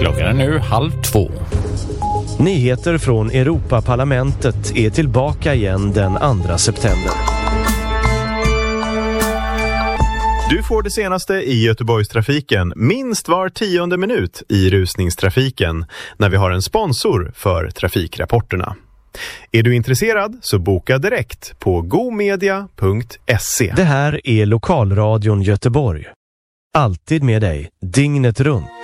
Klockan är nu 1:30. Nyheter från Europaparlamentet är tillbaka igen den 2 september. Du får det senaste i Göteborgstrafiken minst var 10:e minut i rusningstrafiken när vi har en sponsor för trafikrapporterna. Är du intresserad så boka direkt på gomedia.se. Det här är Lokalradion Göteborg. Alltid med dig, dygnet runt.